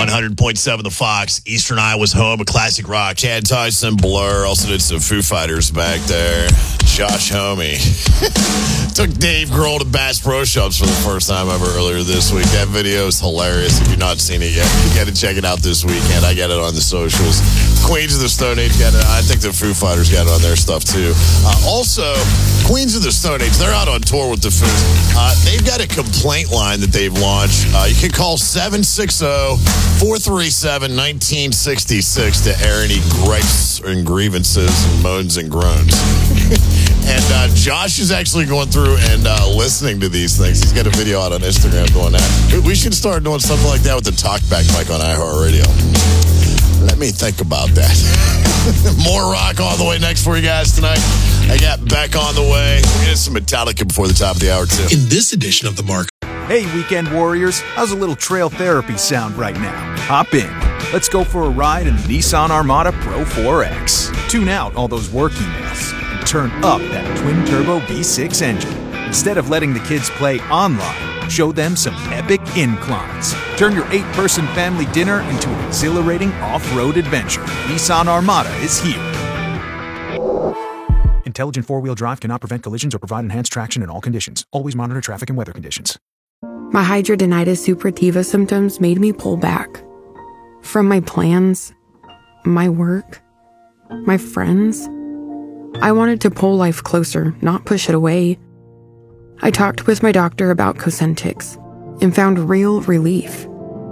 100.7 The Fox. Eastern Iowa's home of classic rock. Chad Tyson, Blur. Also did some Foo Fighters back there. Josh Homme. Took Dave Grohl to Bass Pro Shops for the first time ever earlier this week. That video is hilarious. If you've not seen it yet, you got to check it out this weekend. I got it on the socials. Queens of the Stone Age got it. I think the Foo Fighters got it on their stuff too. Also, Queens of the Stone Age, they're out on tour with the Foos. They've got a complaint line that they've launched. You can call 760-437-1966 to air any gripes and grievances and moans and groans. And Josh is actually going through and listening to these things. He's got a video out on Instagram doing that. We should start doing something like that with the talkback mic on iHeartRadio. Let me think about that. More rock all the way next for you guys tonight. I got Beck on the way. We're getting some Metallica before the top of the hour, too. In this edition of The Mark. Hey, weekend warriors. How's a little trail therapy sound right now? Hop in. Let's go for a ride in the Nissan Armada Pro 4X. Tune out all those work emails and turn up that twin-turbo V6 engine. Instead of letting the kids play online, show them some epic inclines. Turn your 8-person family dinner into an exhilarating off-road adventure. Nissan Armada is here. Intelligent four-wheel drive cannot prevent collisions or provide enhanced traction in all conditions. Always monitor traffic and weather conditions. My hidradenitis suppurativa symptoms made me pull back. From my plans, my work, my friends. I wanted to pull life closer, not push it away. I talked with my doctor about Cosentyx and found real relief.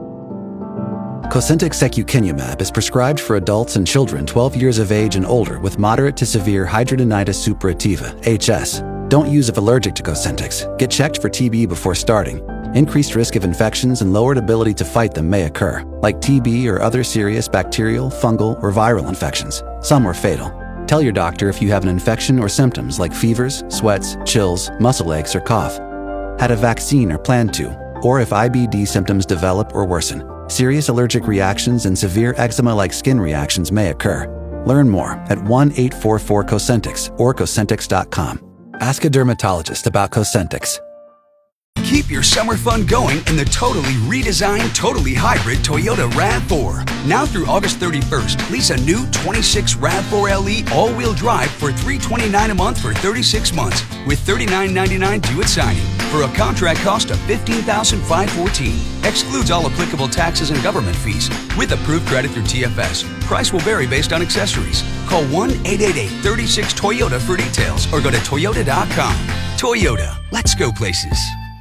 Cosentyx secukinumab is prescribed for adults and children 12 years of age and older with moderate to severe hidradenitis suppurativa, HS. Don't use if allergic to Cosentyx. Get checked for TB before starting. Increased risk of infections and lowered ability to fight them may occur, like TB or other serious bacterial, fungal, or viral infections. Some are fatal. Tell your doctor if you have an infection or symptoms like fevers, sweats, chills, muscle aches, or cough. Had a vaccine or plan to, or if IBD symptoms develop or worsen. Serious allergic reactions and severe eczema-like skin reactions may occur. Learn more at 1-844-COSENTYX or Cosentyx.com. Ask a dermatologist about Cosentyx. Keep your summer fun going in the totally redesigned, totally hybrid Toyota RAV4. Now through August 31st, lease a new 26 RAV4 LE all-wheel drive for $329 a month for 36 months with $39.99 due at signing for a contract cost of $15,514. Excludes all applicable taxes and government fees with approved credit through TFS. Price will vary based on accessories. Call 1-888-36-TOYOTA for details or go to Toyota.com. Toyota, let's go places.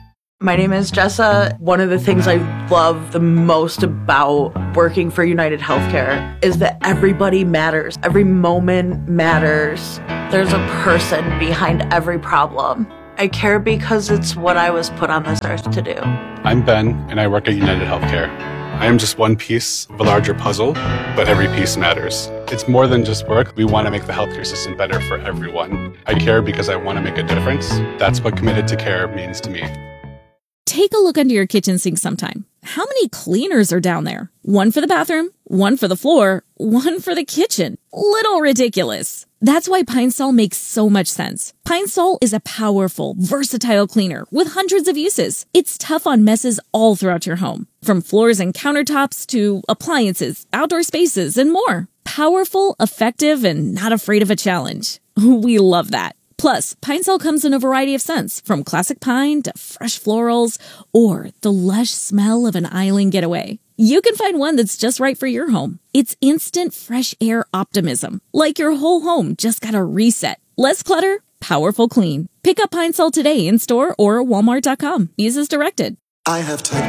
My name is Jessa. One of the things I love the most about working for United Healthcare is that everybody matters. Every moment matters. There's a person behind every problem. I care because it's what I was put on this earth to do. I'm Ben, and I work at United Healthcare. I am just one piece of a larger puzzle, but every piece matters. It's more than just work. We want to make the healthcare system better for everyone. I care because I want to make a difference. That's what committed to care means to me. Take a look under your kitchen sink sometime. How many cleaners are down there? One for the bathroom, one for the floor, one for the kitchen. Little ridiculous. That's why Pine Sol makes so much sense. Pine Sol is a powerful, versatile cleaner with hundreds of uses. It's tough on messes all throughout your home, from floors and countertops to appliances, outdoor spaces, and more. Powerful, effective, and not afraid of a challenge. We love that. Plus, Pine Sol comes in a variety of scents, from classic pine to fresh florals, or the lush smell of an island getaway. You can find one that's just right for your home. It's instant fresh air optimism, like your whole home just got a reset. Less clutter, powerful clean. Pick up Pine Sol today in store or Walmart.com. Use as directed. I have type